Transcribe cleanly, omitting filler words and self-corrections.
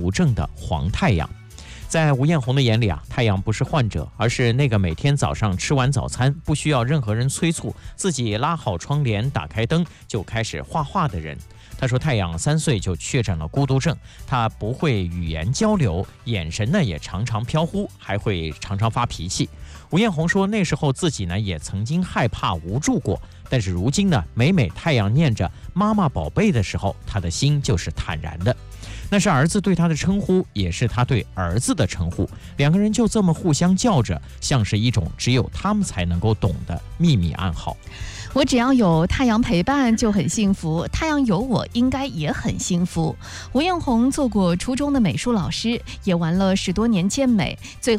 毒症的黄太阳。在吴艳红的眼里啊，太阳不是患者，而是那个每天早上吃完早餐不需要任何人催促，自己拉好窗帘、打开灯就开始画画的人。他说，太阳3岁就确诊了孤独症，他不会语言交流，眼神呢也常常飘忽，还会常常发脾气。吴艳红说，那时候自己呢也曾经害怕无助过，但是如今呢，每太阳念着妈妈宝贝的时候，他的心就是坦然的。那是儿子对他的称呼，也是他对儿子的称呼，两个人就这么互相叫着，像是一种只有他们才能够懂的秘密暗号。 我只要有太阳陪伴就很幸福，太阳有我应该也很幸福。吴艳红做过初中的美术老师，也玩了10多年健美，最后